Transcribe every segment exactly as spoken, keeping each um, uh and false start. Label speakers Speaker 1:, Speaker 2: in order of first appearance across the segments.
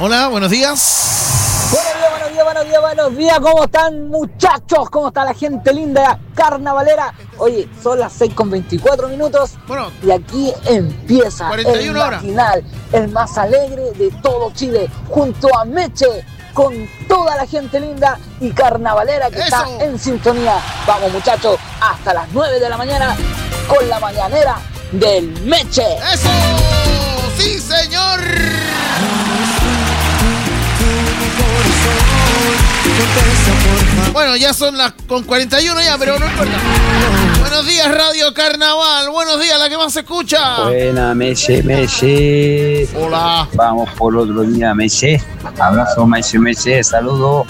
Speaker 1: Hola, buenos días.
Speaker 2: Buenos días, buenos días, buenos días, buenos días. ¿Cómo están, muchachos? ¿Cómo está la gente linda carnavalera? Oye, son las seis con veinticuatro minutos.
Speaker 1: Bueno,
Speaker 2: y aquí empieza
Speaker 1: cuarenta y una
Speaker 2: el matinal, el más alegre de todo Chile, junto a Meche, con toda la gente linda y carnavalera que
Speaker 1: ¡Eso!
Speaker 2: está en sintonía. Vamos, muchachos, hasta las nueve de la mañana con la mañanera del Meche.
Speaker 1: ¡Eso! ¡Sí, señor! Bueno, ya son las con cuarenta y uno ya, pero no importa. Buenos días, Radio Carnaval. Buenos días, la que más se escucha.
Speaker 3: Buena, Meche, Meche.
Speaker 1: Hola.
Speaker 3: Vamos por otro día, Meche. Abrazo, Meche, Meche. Saludos.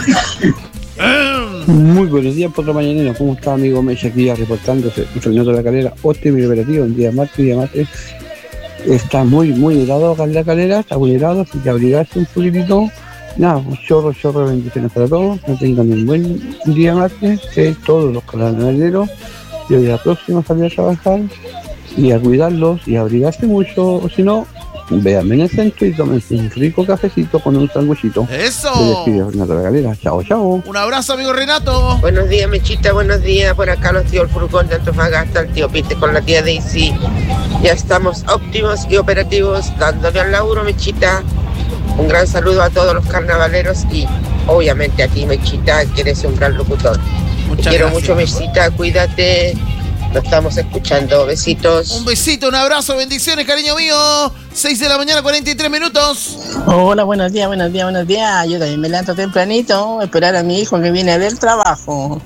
Speaker 3: Muy buenos días, Potro Mañanero. ¿Cómo está, amigo Meche? Aquí ya reportándose. Un señor de la Calera. Óptimo y operativo. Un día martes, día martes. Está muy, muy helado acá en la Calera. Está muy helado, así que abrigarse un poquitito. Nada, un chorro, chorro de bendiciones para todos. Que tengan un buen día martes. Que todos los carnavaleros, y hoy la próxima salir a trabajar y a cuidarlos y a abrigarse mucho. O si no, véanme en el centro y tómense un rico cafecito con un sándwichito.
Speaker 1: ¡Eso!
Speaker 3: Se despide Renato La Galera. Chao, chao.
Speaker 1: Un abrazo, amigo Renato.
Speaker 4: Buenos días, Mechita, buenos días. Por acá los tíos El Furgón de Antofagasta, el tío Pite con la tía Daisy. Ya estamos óptimos y operativos, dándole al laburo, Mechita. Un gran saludo a todos los carnavaleros y obviamente a ti, Mechita, que eres un gran locutor.
Speaker 1: Muchas
Speaker 4: Te quiero
Speaker 1: gracias.
Speaker 4: mucho, Mechita, cuídate. Lo estamos escuchando. Besitos.
Speaker 1: Un besito, un abrazo, bendiciones, cariño mío. seis de la mañana, cuarenta y tres minutos.
Speaker 5: Hola, buenos días, buenos días, buenos días. Yo también me levanto tempranito a esperar a mi hijo que viene del trabajo.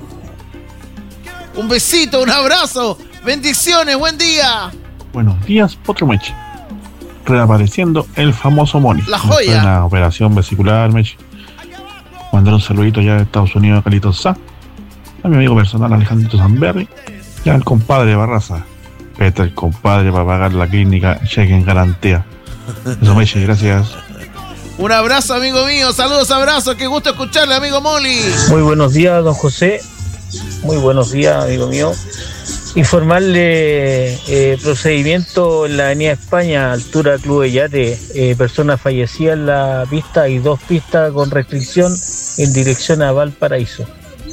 Speaker 1: Un besito, un abrazo, bendiciones, buen día.
Speaker 6: Buenos días, Potro Meche. Reapareciendo el famoso Moni.
Speaker 1: La joya.
Speaker 6: Una operación vesicular, Meche. Mandar un saludito ya de Estados Unidos a Carlitos Sá. A mi amigo personal Alejandrito Zamberri. Y al compadre de Barraza. Este el compadre para pagar la clínica cheque en garantía. Eso, Meche, gracias.
Speaker 1: Un abrazo, amigo mío, saludos, abrazos, qué gusto escucharle, amigo Moli.
Speaker 7: Muy buenos días, don José. Muy buenos días, amigo mío. Informarle eh, procedimiento en la Avenida España, altura Club de Yate, eh, persona fallecida en la pista y dos pistas con restricción en dirección a Valparaíso.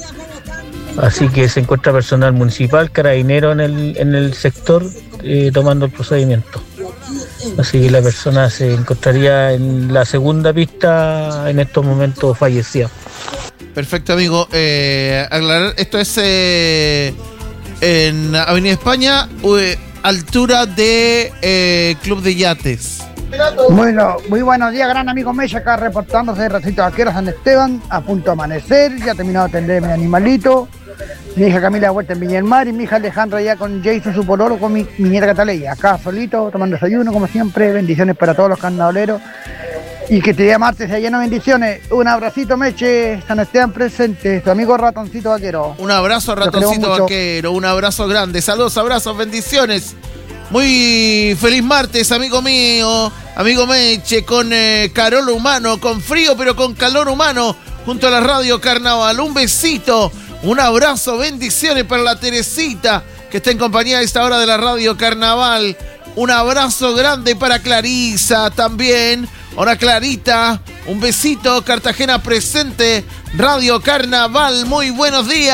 Speaker 7: Así que se encuentra personal municipal, carabinero en el, en el sector eh, tomando el procedimiento. Así que la persona se encontraría en la segunda pista en estos momentos fallecida.
Speaker 1: Perfecto, amigo. Eh, aclarar, esto es eh, en Avenida España, eh, altura de eh, Club de Yates.
Speaker 8: Bueno, muy buenos días, gran amigo Meche, acá reportándose de Recinto Vaquero San Esteban, a punto de amanecer, ya he terminado de atender a mi animalito, mi hija Camila de vuelta en Viña del Mar y mi hija Alejandra ya con Jason, su pololo, con mi, mi nieta Cataleya, acá solito, tomando desayuno, como siempre, bendiciones para todos los carnavaleros, y que este día martes se lleno de bendiciones. Un abracito, Meche, San Esteban presente, tu amigo Ratoncito Vaquero.
Speaker 1: Un abrazo, Ratoncito Vaquero, un abrazo grande, saludos, abrazos, bendiciones. Muy feliz martes, amigo mío, amigo Meche, con eh, calor humano, con frío pero con calor humano, junto a la Radio Carnaval. Un besito, un abrazo, bendiciones para la Teresita, que está en compañía a esta hora de la Radio Carnaval. Un abrazo grande para Clarisa también. Hola, Clarita, un besito, Cartagena presente, Radio Carnaval, muy buenos días.